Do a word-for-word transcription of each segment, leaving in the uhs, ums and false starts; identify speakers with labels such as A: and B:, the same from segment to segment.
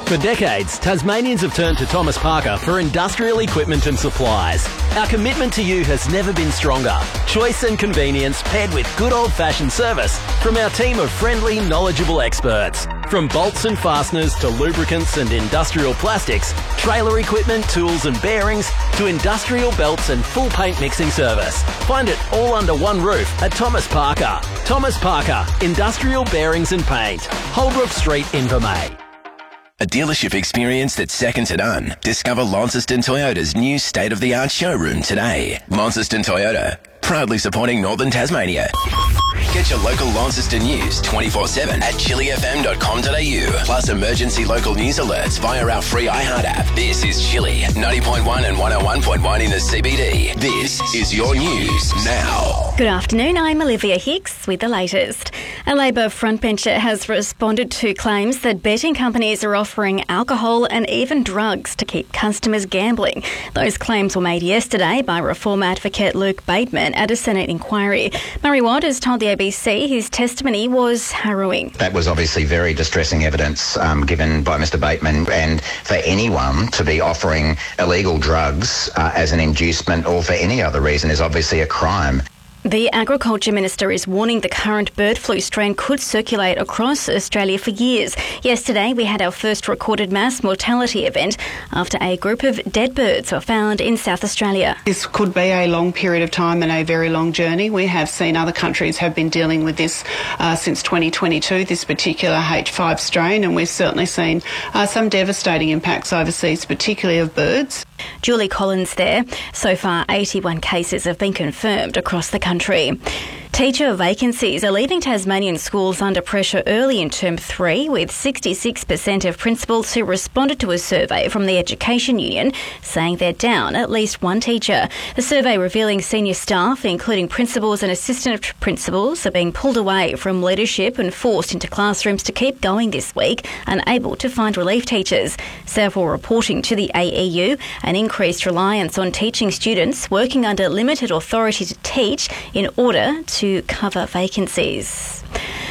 A: For decades, Tasmanians have turned to Thomas Parker for industrial equipment and supplies. Our commitment to you has never been stronger. Choice and convenience paired with good old-fashioned service from our team of friendly, knowledgeable experts. From bolts and fasteners to lubricants and industrial plastics, trailer equipment, tools and bearings, to industrial belts and full paint mixing service. Find it all under one roof at Thomas Parker. Thomas Parker, Industrial Bearings and Paint. Holbrook Street, Invermay.
B: A dealership experience that's second to none. Discover Launceston Toyota's new state-of-the-art showroom today. Launceston Toyota, proudly supporting Northern Tasmania. Get your local Launceston news twenty-four seven at chili f m dot com dot a u. Plus emergency local news alerts via our free iHeart app. This is Chili, ninety point one and one oh one point one in the C B D. This is your news now.
C: Good afternoon, I'm Olivia Hicks with the latest. A Labor frontbencher has responded to claims that betting companies are offering alcohol and even drugs to keep customers gambling. Those claims were made yesterday by Reform advocate Luke Bateman at a Senate inquiry. Murray Watt has told the A B C his testimony was harrowing.
D: That was obviously very distressing evidence um, given by Mr Bateman, and for anyone to be offering illegal drugs uh, as an inducement or for any other reason is obviously a crime.
C: The Agriculture Minister is warning the current bird flu strain could circulate across Australia for years. Yesterday, we had our first recorded mass mortality event after a group of dead birds were found in South Australia.
E: This could be a long period of time and a very long journey. We have seen other countries have been dealing with this uh, since twenty twenty-two, this particular H five strain, and we've certainly seen uh, some devastating impacts overseas, particularly of birds.
C: Julie Collins there. So far, eighty-one cases have been confirmed across the country. Teacher vacancies are leaving Tasmanian schools under pressure early in term three, with sixty-six percent of principals who responded to a survey from the Education Union saying they're down at least one teacher. The survey revealing senior staff, including principals and assistant principals, are being pulled away from leadership and forced into classrooms to keep going this week, unable to find relief teachers. Several reporting to the A E U an increased reliance on teaching students working under limited authority to teach in order to to cover vacancies.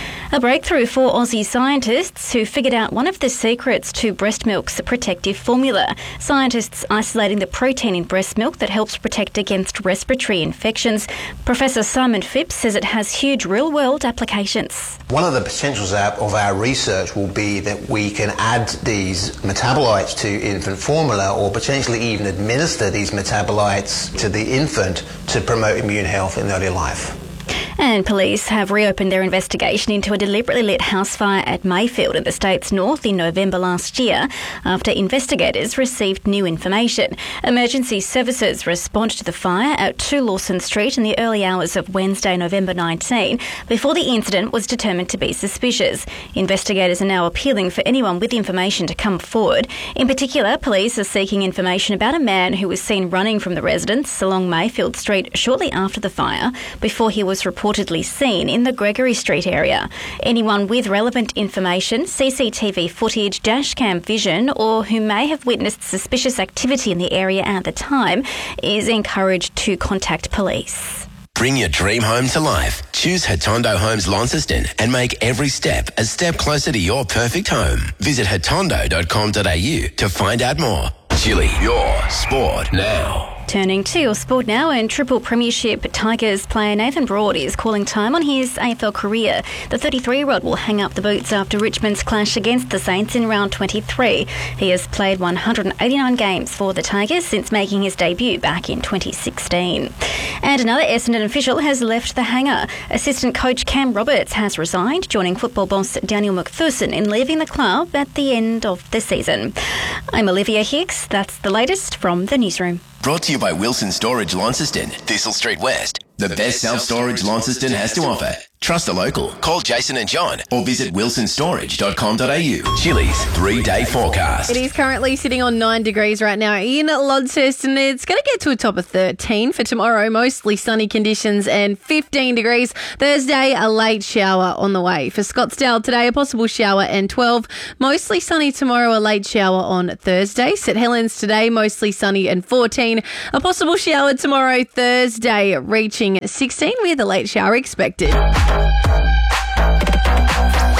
C: A breakthrough for Aussie scientists who figured out one of the secrets to breast milk's protective formula. Scientists isolating the protein in breast milk that helps protect against respiratory infections. Professor Simon Phipps says it has huge real-world applications.
F: One of the potentials of our research will be that we can add these metabolites to infant formula, or potentially even administer these metabolites to the infant to promote immune health in early life.
C: And police have reopened their investigation into a deliberately lit house fire at Mayfield in the state's north in November last year after investigators received new information. Emergency services responded to the fire at two Lawson Street in the early hours of Wednesday, November nineteenth, before the incident was determined to be suspicious. Investigators are now appealing for anyone with information to come forward. In particular, police are seeking information about a man who was seen running from the residence along Mayfield Street shortly after the fire before he was reported reportedly seen in the Gregory Street area. Anyone with relevant information, C C T V footage, dashcam vision, or who may have witnessed suspicious activity in the area at the time is encouraged to contact police.
B: Bring your dream home to life. Choose Hatondo Homes Launceston and make every step a step closer to your perfect home. Visit hatondo dot com dot a u to find out more. Chili, your sport now.
C: Turning to your sport now, and Triple Premiership Tigers player Nathan Broad is calling time on his A F L career. The thirty-three-year-old will hang up the boots after Richmond's clash against the Saints in round twenty-three. He has played one hundred eighty-nine games for the Tigers since making his debut back in twenty sixteen. And another Essendon official has left the hangar. Assistant coach Cam Roberts has resigned, joining football boss Daniel McPherson in leaving the club at the end of the season. I'm Olivia Hicks. That's the latest from the newsroom.
B: Brought to you by Wilson Storage Launceston, Thistle Street West. The best self-storage Launceston has to offer. Trust a local. Call Jason and John or visit wilson storage dot com dot a u. Chili's three-day forecast.
G: It is currently sitting on nine degrees right now in Launceston. It's going to get to a top of thirteen for tomorrow. Mostly sunny conditions and fifteen degrees. Thursday, a late shower on the way. For Scottsdale today, a possible shower and twelve. Mostly sunny tomorrow, a late shower on Thursday. St Helens today, mostly sunny and fourteen. A possible shower tomorrow, Thursday, reaching sixteen with a late shower expected.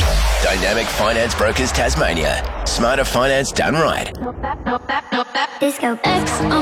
B: Dynamic Finance Brokers Tasmania. Smarter finance done right.
H: Disco X.